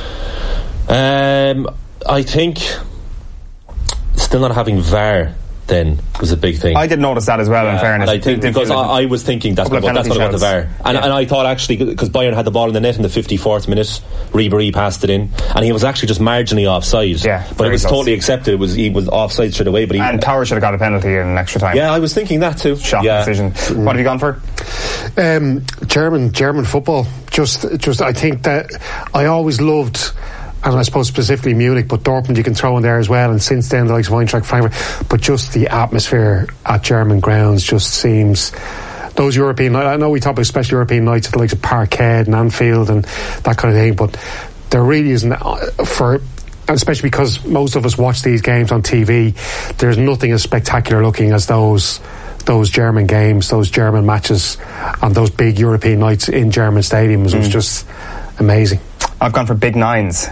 I think still not having VAR then was a big thing. I did notice that as well, in fairness. And I think because I was thinking that's what about the VAR. And I thought actually, because Bayern had the ball in the net in the 54th minute, Ribéry passed it in, and he was actually just marginally offside. Yeah, but it was totally accepted. He was offside straight away. And Tower should have got a penalty in extra time. Yeah, I was thinking that too. Shocking decision. What have you gone for? German football. Just I think that I always loved, and I suppose specifically Munich, but Dortmund you can throw in there as well, and since then the likes of Eintracht Frankfurt. But just the atmosphere at German grounds just seems... Those European... I know we talk about special European nights at the likes of Parkhead and Anfield and that kind of thing, but there really isn't... especially because most of us watch these games on TV, there's nothing as spectacular looking as those German games, those German matches, and those big European nights in German stadiums. It was just amazing. I've gone for big nines.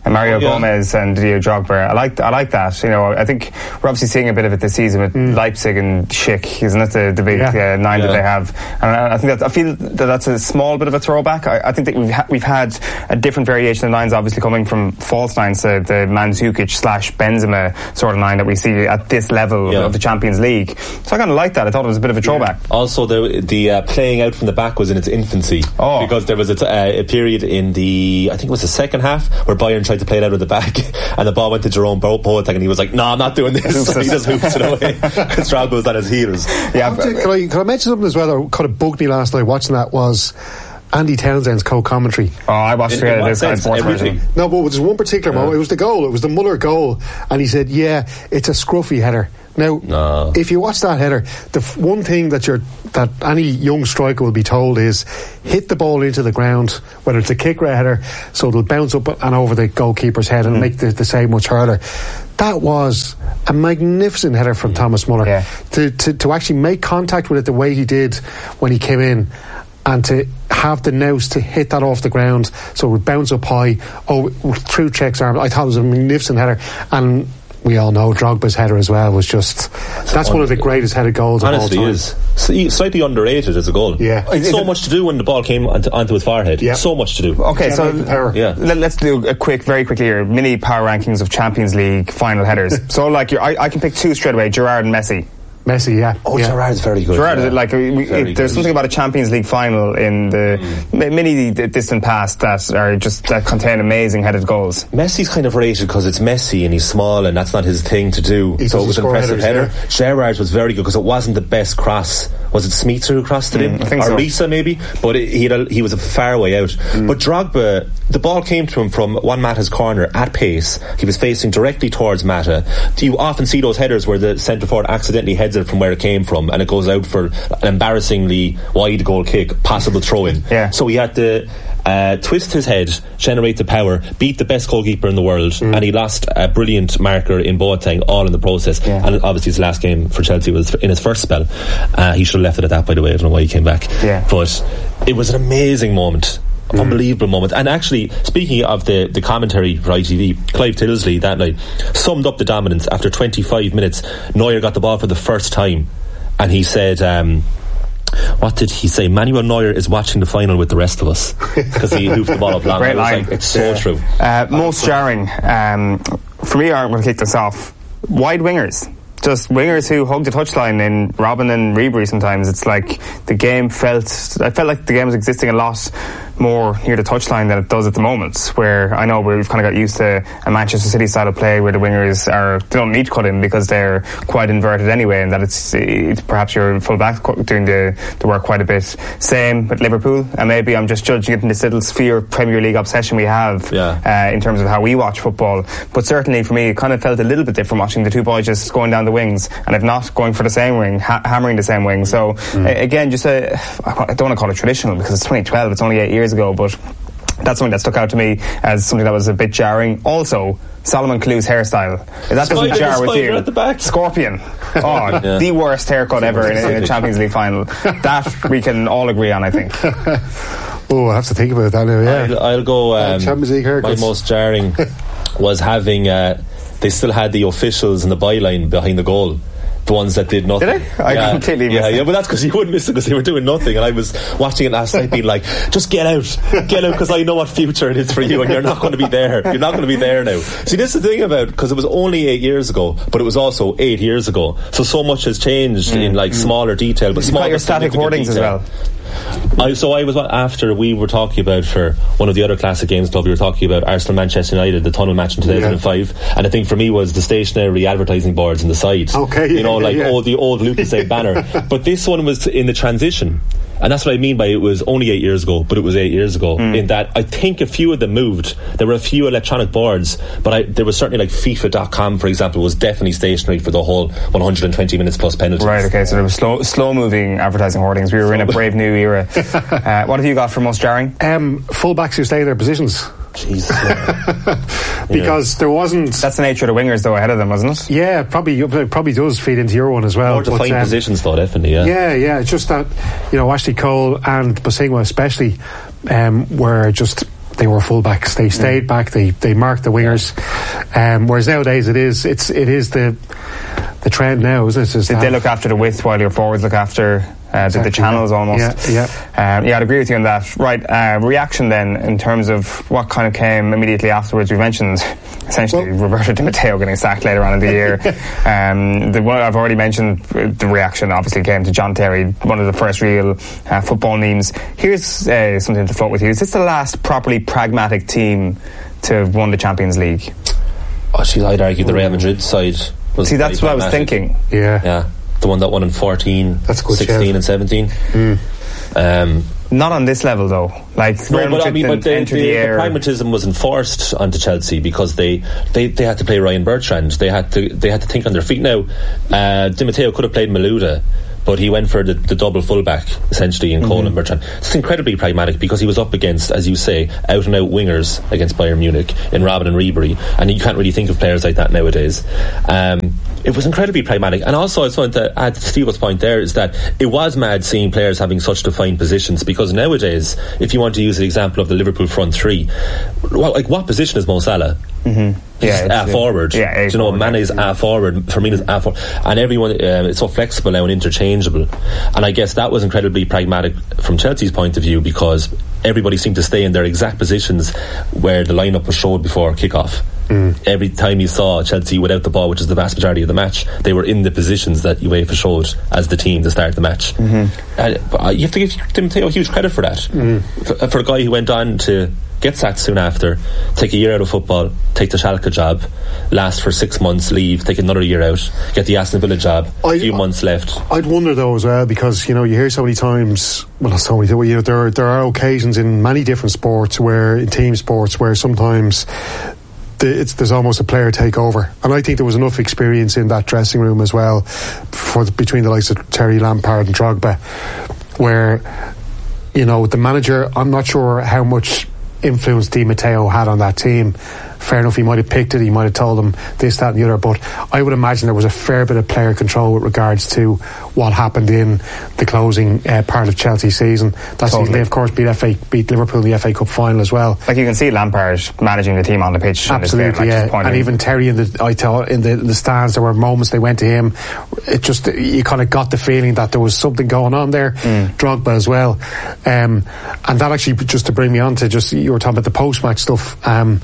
Mario Gomez and Drogba. I like that. I think we're obviously seeing a bit of it this season with Leipzig and Schick, isn't it? The big nine that they have. And I feel that that's a small bit of a throwback. I think that we've had a different variation of nines, obviously coming from false nines, the Mandzukic/Benzema sort of nine that we see at this level of the Champions League. So I kind of like that. I thought it was a bit of a throwback. Also, the playing out from the back was in its infancy because there was a period in I think it was the second half where Bayern tried to play it out of the back and the ball went to Jerome Boateng and he was like, no, I'm not doing this. So he just hoops it away because Drogba was on his heels. Yeah, can I mention something as well that kind of bugged me last night watching that was Andy Townsend's co-commentary. I watched everything. No, but there's one particular moment. It was the goal. It was the Muller goal, and he said, "Yeah, it's a scruffy header." Now, if you watch that header, the one thing that any young striker will be told is hit the ball into the ground, whether it's a kick or a header, so it'll bounce up and over the goalkeeper's head and make the save much harder. That was a magnificent header from Thomas Muller. Yeah. To actually make contact with it the way he did when he came in, and to have the nous to hit that off the ground so it would bounce up high through Cech's arm. I thought it was a magnificent header, and we all know Drogba's header as well was just that's one of the greatest headed goals of all time. Is slightly underrated as a goal. It's so much to do when the ball came onto his forehead. So much to do. Okay, so let's do very quickly here, mini power rankings of Champions League final headers. So I can pick two straight away, Gerrard and Messi. Gerrard's very good. Gerrard, there's something about a Champions League final in the many distant past that contain amazing headed goals. Messi's kind of rated because it's Messi and he's small and that's not his thing to do. So it was an impressive header. Gerrard's was very good because it wasn't the best cross. Was it Smith who crossed it in? I think or Risa maybe? But he was a far way out. But Drogba, the ball came to him from Juan Mata's corner at pace. He was facing directly towards Mata. You often see those headers where the centre forward accidentally heads it from where it came from and it goes out for an embarrassingly wide goal kick, possible throw-in. So he had to twist his head, generate the power, beat the best goalkeeper in the world, and he lost a brilliant marker in Boateng all in the process. And obviously his last game for Chelsea was in his first spell. He should have left it at that, by the way. I don't know why he came back. But it was an amazing moment. Unbelievable moment. And actually, speaking of the commentary for ITV, Clive Tilsley that night summed up the dominance. After 25 minutes, Neuer got the ball for the first time and he said, what did he say? Manuel Neuer is watching the final with the rest of us because he hoofed the ball up long. Great line. It's so true. Most jarring for me, I'm going to kick this off, wide wingers. Just wingers who hug the touchline in Robin and Ribery sometimes. It's like I felt like the game was existing a lot more near the touchline than it does at the moment, where I know we've kind of got used to a Manchester City style of play where the wingers they don't need to cut in because they're quite inverted anyway, and that it's perhaps your full back doing the work quite a bit. Same with Liverpool, and maybe I'm just judging it in this little sphere of Premier League obsession we have in terms of how we watch football. But certainly for me, it kind of felt a little bit different watching the two boys just going down the wings, and if not going for the same wing, hammering the same wing. So again, just I don't want to call it traditional because it's 2012, it's only 8 years ago, but that's something that stuck out to me as something that was a bit jarring. Also, Solomon Kalu's hairstyle. If that doesn't jar with you, at the back. Scorpion. The worst haircut ever in a Champions League final. That we can all agree on, I think. I have to think about that now. I'll go. Champions League haircuts. My most jarring was having. They still had the officials in the byline behind the goal. The ones that did nothing. Did I? I completely missed it. Yeah, but that's because you wouldn't miss it because they were doing nothing. And I was watching it last night being like, just get out because I know what future it is for you and you're not going to be there. You're not going to be there now. See, this is the thing about, because it was only 8 years ago, but it was also 8 years ago. So much has changed in smaller detail. But you've got your static hoardings as well. I was after we were talking about for one of the other classic games club, we were talking about Arsenal Manchester United, the tunnel match in 2005, and I think for me was the stationary advertising boards on the side. The old Lucas Aid banner. But this one was in the transition. And that's what I mean by it was only 8 years ago, but it was 8 years ago. In that I think a few of them moved. There were a few electronic boards, but there was certainly like FIFA.com, for example, was definitely stationary for the whole 120 minutes plus penalties. Right, okay, so there was slow moving advertising hoardings. We were in a brave new era. What have you got for most jarring? Fullbacks who stay in their positions. Jesus. Because there wasn't. That's the nature of the wingers though ahead of them, wasn't it? Yeah, probably does feed into your one as well. More defined positions though, definitely. Yeah, it's just that Ashley Cole and Bosingwa especially were just they were full-backs. They stayed back, they marked the wingers, whereas nowadays it is the trend now, isn't it? They look after the width while your forwards look after the channels almost. I'd agree with you on that. Right, reaction then in terms of what kind of came immediately afterwards. We mentioned essentially Roberto Di Matteo getting sacked later on in the year. The one I've already mentioned, the reaction obviously came to John Terry, one of the first real football memes. Here's something to float with you. Is this the last properly pragmatic team to have won the Champions League? I'd argue the Real Madrid side was. See, that's what I was thinking. Yeah. The one that won in 14, 16 and 17. Not on this level though. The pragmatism was enforced onto Chelsea because they had to play Ryan Bertrand. They had to think on their feet. Now, Di Matteo could have played Malouda, but he went for the double fullback essentially in Cole and Bertrand. It's incredibly pragmatic because he was up against, as you say, out and out wingers against Bayern Munich in Robben and Ribery, and you can't really think of players like that nowadays. It was incredibly pragmatic. And also I just wanted to add to Steve's point there is that it was mad seeing players having such defined positions, because nowadays, if you want to use the example of the Liverpool front three, what position is Mo Salah? Forward. Mane is forward, Firmino's forward, and everyone it's so flexible now and interchangeable. And I guess that was incredibly pragmatic from Chelsea's point of view, because everybody seemed to stay in their exact positions where the lineup was showed before kick-off. Every time you saw Chelsea without the ball, which is the vast majority of the match, they were in the positions that UEFA showed as the team to start the match. You have to give Di Matteo huge credit for that. For a guy who went on to get sacked soon after, take a year out of football, take the Schalke job, last for 6 months, leave, take another year out, get the Aston Villa job, a few months left. I'd wonder though as well, because you hear so many times, there are occasions in many different sports in team sports where sometimes there's almost a player takeover, and I think there was enough experience in that dressing room as well between the likes of Terry, Lampard and Drogba, where the manager, I'm not sure how much influence Di Matteo had on that team. Fair enough, he might have picked it, he might have told them this, that and the other, but I would imagine there was a fair bit of player control with regards to what happened in the closing part of Chelsea's season. That's totally. They of course beat Liverpool in the FA Cup final as well. Like you can see Lampard managing the team on the pitch. Absolutely, and even Terry in the stands, there were moments they went to him. It just, you kind of got the feeling that there was something going on there. Drogba as well, and that actually, just to bring me on to you were talking about the post-match stuff.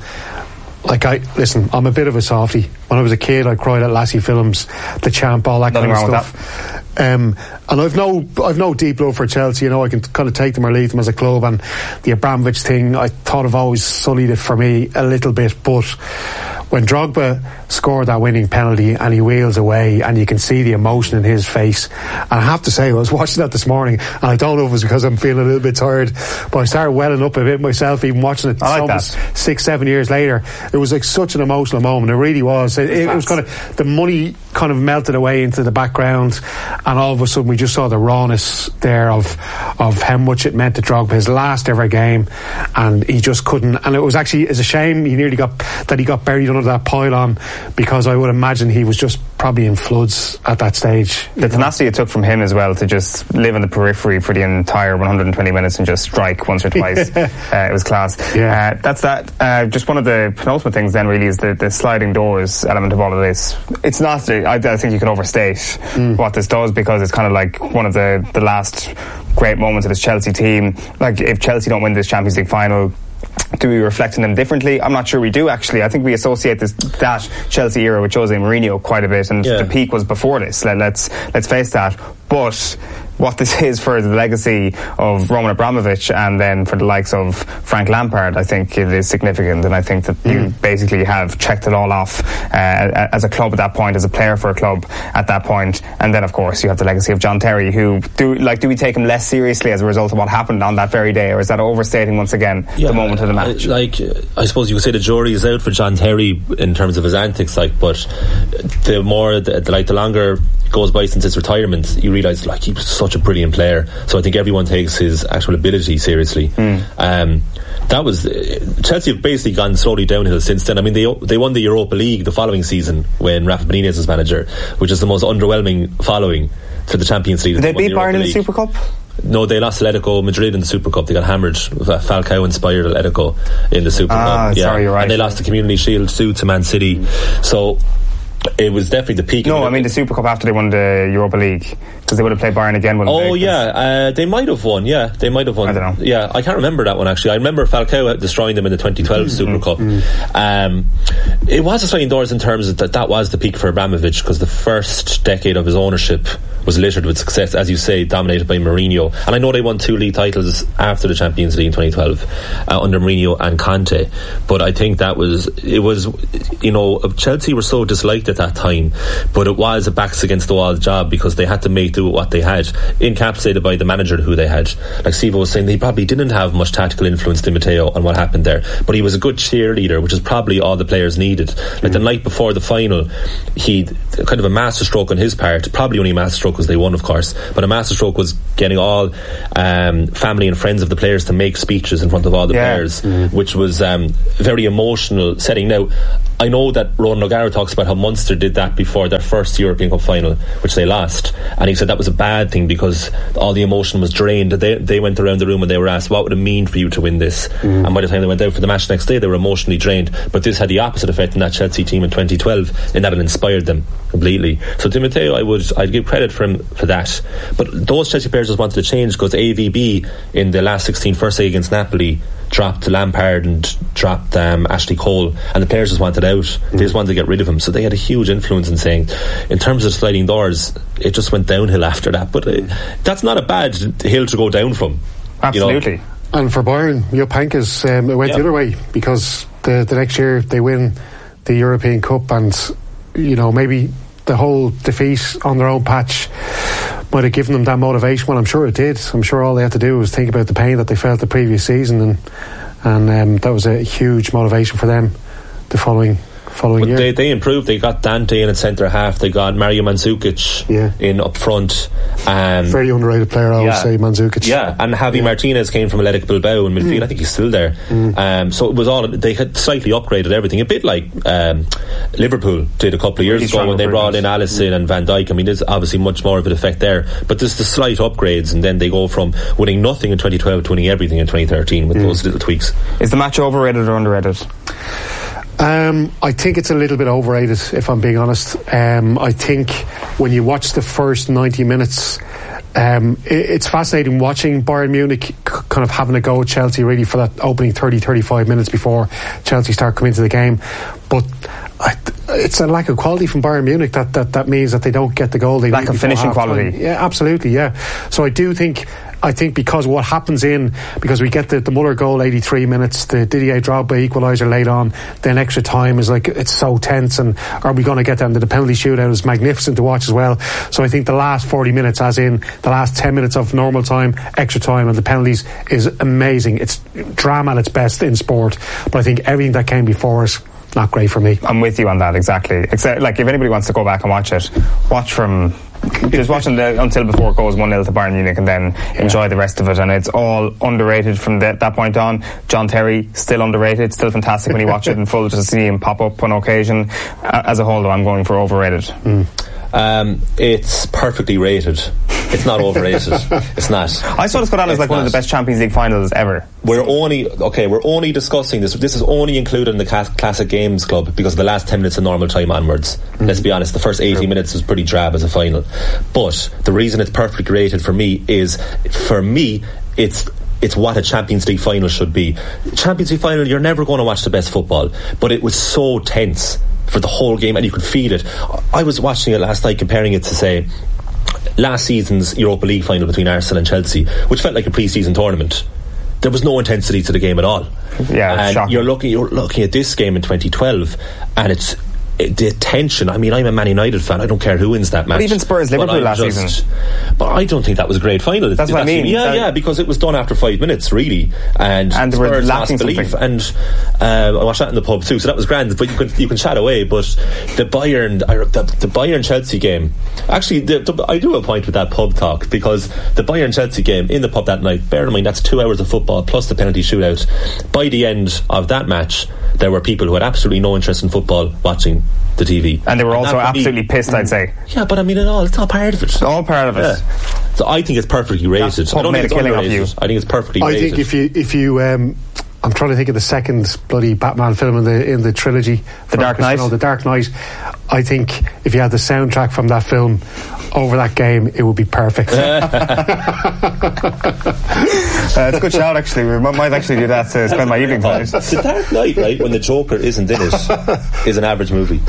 I'm a bit of a softie. When I was a kid, I cried at Lassie Films, the champ, all that kind of stuff. And I've no deep love for Chelsea. I can kind of take them or leave them as a club. And the Abramovich thing, I thought I've always sullied it for me a little bit. But when Drogba scored that winning penalty and he wheels away, and you can see the emotion in his face, and I have to say, I was watching that this morning, and I don't know if it was because I'm feeling a little bit tired, but I started welling up a bit myself even watching it. Almost 6-7 years later. It was like such an emotional moment. It really was. It was kind of, the money kind of melted away into the background, and all of a sudden we just saw the rawness there of how much it meant to Drogba, his last ever game, and he just couldn't. And it was actually, it's a shame he got buried under that pylon, because I would imagine he was just probably in floods at that stage. The tenacity it took from him as well to just live in the periphery for the entire 120 minutes and just strike once or twice. It was class. That's that. Just one of the penultimate things then really is the sliding doors element of all of this. It's not, I think you can overstate what this does, because it's kind of like one of the last great moments of this Chelsea team. Like, if Chelsea don't win this Champions League final, do we reflect on them differently? I'm not sure we do, actually. I think we associate that Chelsea era with Jose Mourinho quite a bit, and the peak was before this. Let's face that. But what this is for the legacy of Roman Abramovich, and then for the likes of Frank Lampard, I think it is significant, and I think that you basically have checked it all off as a club at that point, as a player for a club at that point. And then of course you have the legacy of John Terry, who do we take him less seriously as a result of what happened on that very day, or is that overstating once again the moment of the match? I suppose you could say the jury is out for John Terry in terms of his antics, but the longer goes by since his retirement, you realise he was such a brilliant player. So I think everyone takes his actual ability seriously. That was Chelsea have basically gone slowly downhill since then. I mean, they won the Europa League the following season when Rafa Benitez was manager, which is the most underwhelming following for the Champions League. Did they beat Bayern in the Super Cup? No, they lost to Atletico Madrid in the Super Cup. They got hammered. Falcao inspired Atletico in the Super Cup. Sorry, you're right. And they lost the Community Shield too to Man City. So it was definitely the peak. No, I mean the Super Cup after they won the Europa League, because they would have played Bayern again. They might have won. Yeah, they might have won. I don't know. Yeah, I can't remember that one actually. I remember Falcao destroying them in the 2012 Super Cup. It was a sliding doors in terms of that was the peak for Abramovich, because the first decade of his ownership was littered with success, as you say, dominated by Mourinho. And I know they won 2 league titles after the Champions League in 2012 under Mourinho and Conte, but I think Chelsea were so disliked at that time, but it was a backs against the wall job, because they had to make do with what they had, encapsulated by the manager who they had. Like Steve was saying, they probably didn't have much tactical influence, Di Matteo, on what happened there, but he was a good cheerleader, which is probably all the players needed. Like the night before the final, he kind of a masterstroke on his part, probably only a masterstroke because they won, of course, but a masterstroke was getting all family and friends of the players to make speeches in front of all the players, which was very emotional setting. Now, I know that Ronan O'Gara talks about how Munster did that before their first European Cup final, which they lost, and he said that was a bad thing because all the emotion was drained. They went around the room and they were asked, what would it mean for you to win this? And by the time they went out for the match next day, they were emotionally drained. But this had the opposite effect in that Chelsea team in 2012, in that it inspired them completely. So Di Matteo, I'd give credit for him for that. But those Chelsea players just wanted to change, because AVB in the last 16 first leg against Napoli dropped Lampard and dropped Ashley Cole, and the players just wanted out. They just wanted to get rid of him, so they had a huge influence in saying, in terms of sliding doors, it just went downhill after that. But that's not a bad hill to go down from. Absolutely. You know? And for Bayern, Jupp Heynckes, it went the other way, because the next year they win the European Cup, and maybe the whole defeat on their own patch might have given them that motivation. Well, I'm sure it did. I'm sure all they had to do was think about the pain that they felt the previous season, and that was a huge motivation for them the following year. They improved. They got Dante in at centre half. They got Mario Mandzukic in up front. Very underrated player, I would say, Mandzukic. Yeah, and Javi Martinez came from Athletic Bilbao in midfield. I think he's still there. So it was all, they had slightly upgraded everything, a bit like Liverpool did a couple of years ago when they brought in Alisson and Van Dijk. I mean, there's obviously much more of an effect there, but there's the slight upgrades, and then they go from winning nothing in 2012 to winning everything in 2013 with those little tweaks. Is the match overrated or underrated? I think it's a little bit overrated, if I'm being honest. I think when you watch the first 90 minutes, it's fascinating watching Bayern Munich kind of having a go at Chelsea really for that opening 30-35 minutes before Chelsea start coming into the game. But it's a lack of quality from Bayern Munich that means that they don't get the goal they need. Lack of finishing quality. Yeah, absolutely, yeah. So I think because what happens because we get the Muller goal 83 minutes, the Didier Drogba equaliser late on, then extra time is like, it's so tense, and are we going to get them? The penalty shootout is magnificent to watch as well. So I think the last 40 minutes, as in the last 10 minutes of normal time, extra time and the penalties, is amazing. It's drama at its best in sport, but I think everything that came before it, not great for me. I'm with you on that, exactly. Except, like, if anybody wants to go back and watch it, watch from just watching until before it goes 1-0 to Bayern Munich, and then enjoy the rest of it. And it's all underrated from that point on. John Terry, still underrated, still fantastic when you watch it in full, just to see him pop up on occasion. As a whole, though, I'm going for overrated. It's perfectly rated. It's not overrated. It's not. I saw this go down as like one of the best Champions League finals ever. We're only discussing this. This is only included in the Classic Games Club because of the last 10 minutes of normal time onwards. Let's be honest, the first 80 minutes was pretty drab as a final. But the reason it's perfectly rated for me is, it's what a Champions League final should be. Champions League final, you're never going to watch the best football, but it was so tense for the whole game, and you could feel it. I was watching it last night, comparing it to, say, last season's Europa League final between Arsenal and Chelsea, which felt like a pre-season tournament. There was no intensity to the game at all. Yeah, and shocking. you're looking at this game in 2012, and it's the tension. I mean, I'm a Man United fan. I don't care who wins that match. But even Spurs Liverpool last season. But I don't think that was a great final. That's what I mean. Yeah, because it was done after 5 minutes, really, and they were lacking belief. And I watched that in the pub too, so that was grand. But you can chat away. But the Bayern Chelsea game. Actually, I do have a point with that pub talk, because the Bayern Chelsea game in the pub that night. Bear in mind, that's 2 hours of football plus the penalty shootout. By the end of that match, there were people who had absolutely no interest in football watching the TV. And they were also absolutely pissed, I'd say. Yeah, but I mean, it's not part of it. It's all part of it. Yeah. So I think it's perfectly rated. I don't think it's underrated. I think it's perfectly rated. I think if you I'm trying to think of the second bloody Batman film in the trilogy, The Dark Knight. The Dark Knight. I think if you had the soundtrack from that film over that game, it would be perfect. It's a good shout, actually. We might actually do that to spend my evening tonight. The Dark Knight, right, when the Joker isn't in it, is an average movie.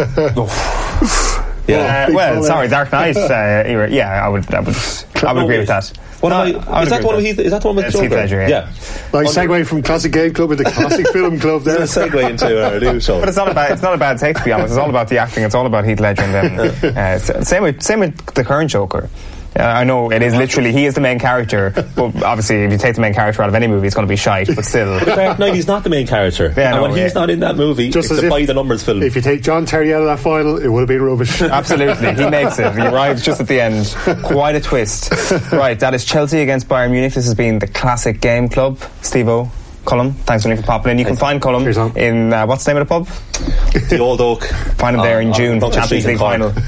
Yeah. Sorry, Dark Knight. I would agree with that. Is that the one with Joker? Heath Ledger, yeah. Nice segue from Classic Game Club into Classic Film Club there. It's a segue into our new show. But it's not a bad take, to be honest. It's all about the acting. It's all about Heath Ledger. And then, same with the current Joker. I know it is literally, he is the main character, but obviously if you take the main character out of any movie, it's going to be shite, but still. The Dark Knight, he's not the main character. And when he's not in that movie, it's a by-the-numbers film. If you take John Terry out of that final, it would have been rubbish. Absolutely, he makes it. He arrives just at the end. Quite a twist. Right, that is Chelsea against Bayern Munich. This has been the Classic Game Club. Steve-O, Colm, thanks for popping in. You can find Colm in, what's the name of the pub? The Old Oak. Find him there in June, Champions League final.